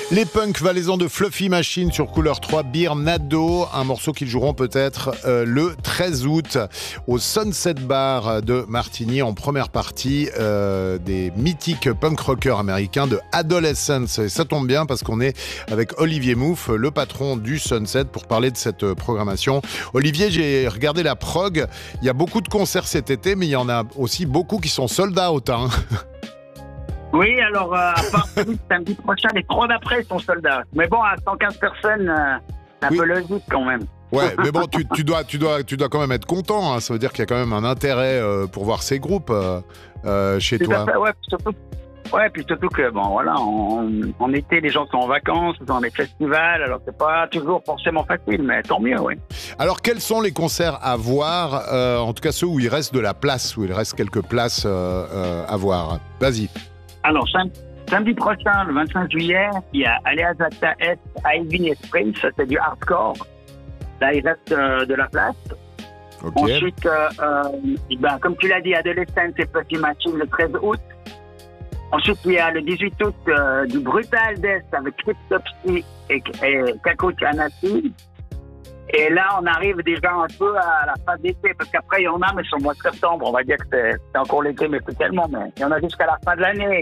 Les punks valaisans de Fluffy Machine sur Couleur 3, Birnado, un morceau qu'ils joueront peut-être le 13 août au Sunset Bar de Martigny en première partie des mythiques punk rockers américains de Adolescence. Et ça tombe bien parce qu'on est avec Olivier Mouffe, le patron du Sunset, pour parler de cette programmation. Olivier, j'ai regardé la prog, il y a beaucoup de concerts cet été, mais il y en a aussi beaucoup qui sont sold out, hein. Oui, alors, à part samedi prochain, les 3 d'après sont soldats. Mais bon, à 115 personnes, un peu logique quand même. Ouais, mais bon, tu dois quand même être content, hein. Ça veut dire qu'il y a quand même un intérêt pour voir ces groupes chez toi. Fait, puis surtout que, bon, voilà, en été, les gens sont en vacances, dans les festivals, alors c'est pas toujours forcément facile, mais tant mieux, oui. Alors, quels sont les concerts à voir, en tout cas ceux où il reste de la place, où il reste quelques places à voir? Vas-y. Alors, samedi prochain, le 25 juillet, il y a Aleazata S, Ivy et Sprint, ça c'est du hardcore. Là, il reste de la place. Okay. Ensuite, comme tu l'as dit, Adolescence et Fluffy Machine le 13 août. Ensuite, il y a le 18 août du Brutal Death avec Cryptopsy et Kako Chanati. Et là, on arrive déjà un peu à la fin d'été, parce qu'après, il y en a, mais sur le mois de septembre. On va dire que c'est encore l'été, mais plus tellement. Mais il y en a jusqu'à la fin de l'année.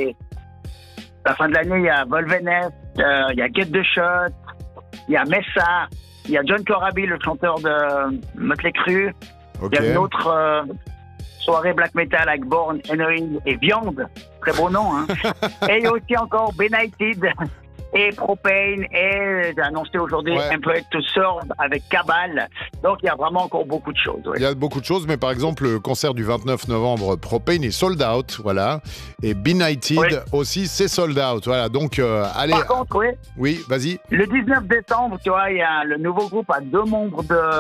La fin de l'année, il y a Volvenest, il y a Get the Shot, il y a Messa, il y a John Corabi, le chanteur de Mötley Crüe. Okay. Il y a une autre soirée black metal avec Born, Henry et Viande. Très beau nom, hein. Et il y a aussi encore Benighted et Propane, et j'ai annoncé aujourd'hui Employed to Serve avec Cabal. Donc il y a vraiment encore beaucoup de choses. Il y a beaucoup de choses, mais par exemple le concert du 29 novembre, Propane est sold out, voilà. Et Benighted aussi, c'est sold out, voilà. Donc allez. Par contre, oui, vas-y. Le 19 décembre, tu vois, il y a le nouveau groupe à 2 membres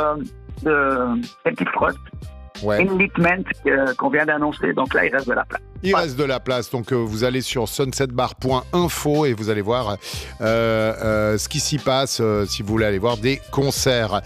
de Celtic Frost. Enlightenment qu'on vient d'annoncer, donc là il reste de la place. Il reste de la place, donc vous allez sur sunsetbar.info et vous allez voir ce qui s'y passe si vous voulez aller voir des concerts.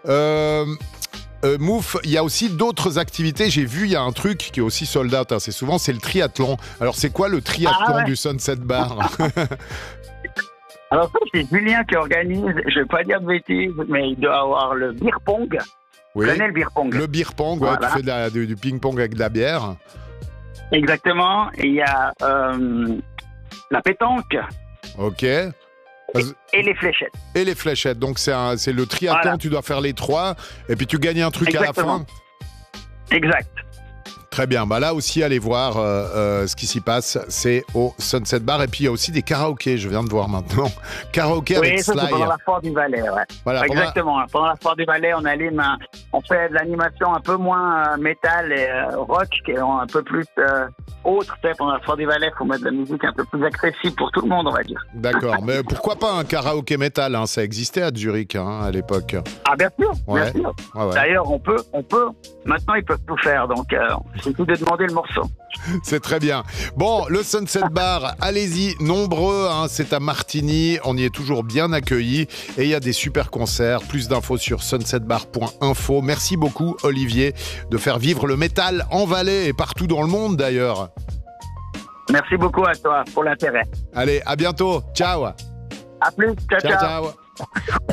Mouf, il y a aussi d'autres activités. J'ai vu, il y a un truc qui est aussi sold out assez souvent, c'est le triathlon. Alors c'est quoi le triathlon du Sunset Bar? Alors ça, c'est Julien qui organise, je vais pas dire de bêtises, mais il doit avoir le beer pong. Oui. Tu connais le beer pong? Le beer pong, voilà. Tu fais du ping-pong avec de la bière. Exactement. Et il y a la pétanque. Ok. Et les fléchettes. Et les fléchettes. Donc c'est le triathlon, tu dois faire les 3, et puis tu gagnes un truc à la fin. Exact. Très bien, là aussi allez voir ce qui s'y passe, c'est au Sunset Bar, et puis il y a aussi des karaokés, je viens de voir maintenant, karaoké avec Sly. Oui, c'est pendant la Foire du Valais, Voilà, exactement, pendant la Foire du Valais, on fait de l'animation un peu moins métal et rock, qui est un peu plus autre, pendant la Foire du Valais, il faut mettre de la musique un peu plus accessible pour tout le monde, on va dire. D'accord, mais pourquoi pas un karaoké métal, hein, ça existait à Zurich à l'époque. Ah bien sûr, bien sûr. Ouais. D'ailleurs, on peut, maintenant ils peuvent tout faire, donc... c'est tout de demander le morceau. C'est très bien. Bon, le Sunset Bar, allez-y, nombreux, hein, c'est à Martigny, on y est toujours bien accueillis et il y a des super concerts. Plus d'infos sur sunsetbar.info. Merci beaucoup, Olivier, de faire vivre le métal en Valais et partout dans le monde d'ailleurs. Merci beaucoup à toi pour l'intérêt. Allez, à bientôt. Ciao. À plus. Ciao. Ciao.